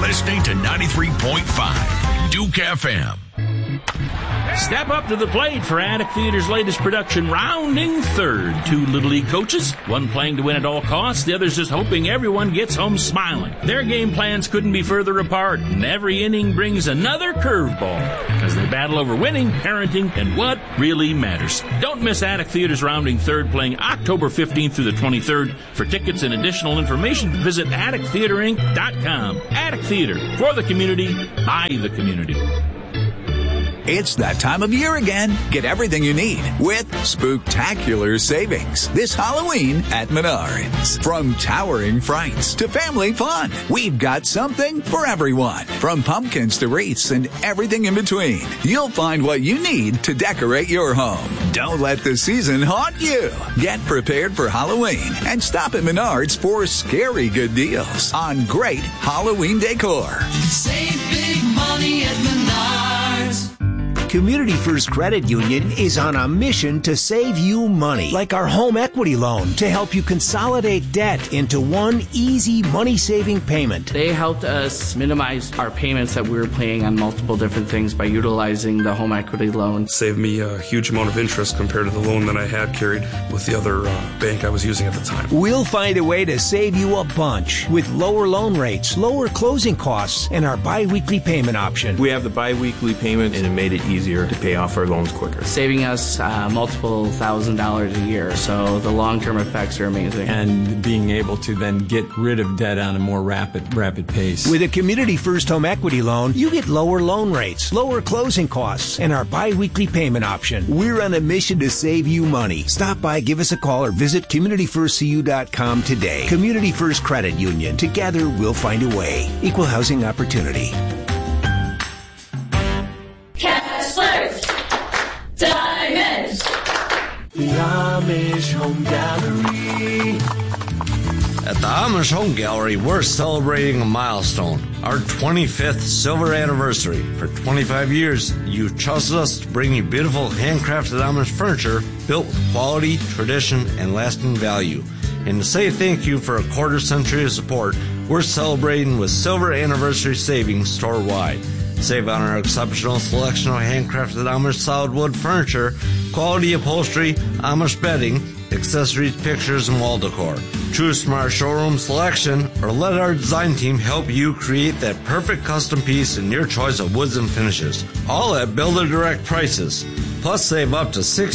listening to 93.5 Duke FM. Step up to the plate for Attic Theater's latest production, Rounding Third. 2 Little League coaches, one playing to win at all costs, the other's just hoping everyone gets home smiling. Their game plans couldn't be further apart, and every inning brings another curveball as they battle over winning, parenting, and what really matters. Don't miss Attic Theater's Rounding Third, playing October 15th through the 23rd. For tickets and additional information, visit attictheaterinc.com. Attic Theater, for the community, by the community. It's that time of year again. Get everything you need with spooktacular savings this Halloween at Menards. From towering frights to family fun, we've got something for everyone. From pumpkins to wreaths and everything in between, you'll find what you need to decorate your home. Don't let the season haunt you. Get prepared for Halloween and stop at Menards for scary good deals on great Halloween decor. Save big money at Menards. Community First Credit Union is on a mission to save you money, like our home equity loan, to help you consolidate debt into one easy money-saving payment. They helped us minimize our payments that we were paying on multiple different things by utilizing the home equity loan. Saved me a huge amount of interest compared to the loan that I had carried with the other bank I was using at the time. We'll find a way to save you a bunch with lower loan rates, lower closing costs, and our bi-weekly payment option. We have the bi-weekly payment, and it made it easier to pay off our loans quicker. Saving us multiple $1,000s a year, so the long-term effects are amazing. And being able to then get rid of debt on a more rapid pace. With a Community First home equity loan, you get lower loan rates, lower closing costs, and our bi-weekly payment option. We're on a mission to save you money. Stop by, give us a call, or visit CommunityFirstCU.com today. Community First Credit Union. Together, we'll find a way. Equal housing opportunity. Kessler's Diamonds. The Amish Home Gallery. At the Amish Home Gallery, we're celebrating a milestone, our 25th silver anniversary. For 25 years, you've trusted us to bring you beautiful handcrafted Amish furniture built with quality, tradition, and lasting value. And to say thank you for a quarter century of support, we're celebrating with silver anniversary savings store-wide. Save on our exceptional selection of handcrafted Amish solid wood furniture, quality upholstery, Amish bedding, accessories, pictures, and wall decor. Choose from our showroom selection or let our design team help you create that perfect custom piece in your choice of woods and finishes. All at Builder Direct prices. Plus, save up to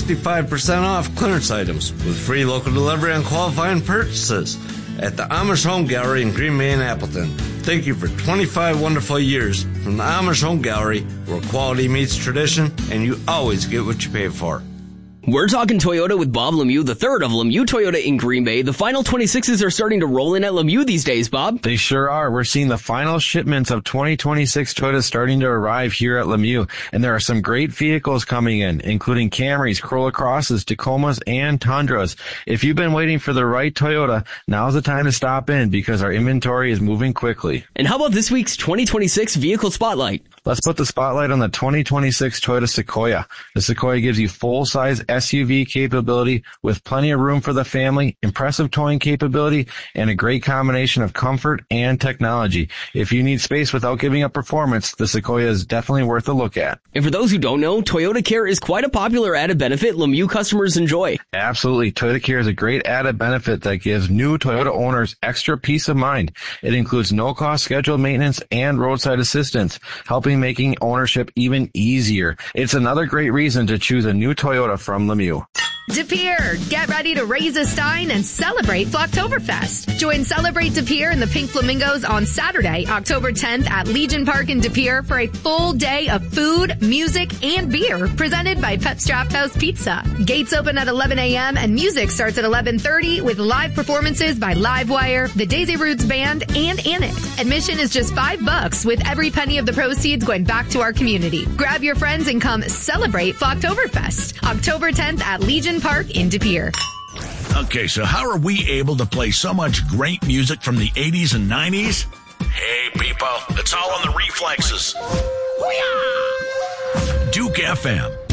65% off clearance items with free local delivery on qualifying purchases at the Amish Home Gallery in Green Bay and Appleton. Thank you for 25 wonderful years from the Amish Home Gallery, where quality meets tradition and you always get what you pay for. We're talking Toyota with Bob Lemieux, the third of Lemieux Toyota in Green Bay. The final 26s are starting to roll in at Lemieux these days, Bob. They sure are. We're seeing the final shipments of 2026 Toyotas starting to arrive here at Lemieux. And there are some great vehicles coming in, including Camrys, Corolla Crosses, Tacomas, and Tundras. If you've been waiting for the right Toyota, now's the time to stop in because our inventory is moving quickly. And how about this week's 2026 Vehicle Spotlight? Let's put the spotlight on the 2026 Toyota Sequoia. The Sequoia gives you full-size SUV capability with plenty of room for the family, impressive towing capability, and a great combination of comfort and technology. If you need space without giving up performance, the Sequoia is definitely worth a look at. And for those who don't know, Toyota Care is quite a popular added benefit Lemieux customers enjoy. Absolutely. Toyota Care is a great added benefit that gives new Toyota owners extra peace of mind. It includes no-cost scheduled maintenance and roadside assistance, helping making ownership even easier. It's another great reason to choose a new Toyota from Lemieux. De Pere, get ready to raise a stein and celebrate Flocktoberfest. Join Celebrate De Pere and the Pink Flamingos on Saturday, October 10th at Legion Park in De Pere for a full day of food, music, and beer presented by Pep's Draft House Pizza. Gates open at 11 a.m. and music starts at 11:30 with live performances by Livewire, the Daisy Roots Band, and Annex. Admission is just $5 with every penny of the proceeds going back to our community. Grab your friends and come celebrate Flocktoberfest. October 10th at Legion Park in De Pere. Okay, so how are we able to play so much great music from the 80s and 90s? Hey, people, it's all on the reflexes. Duke FM.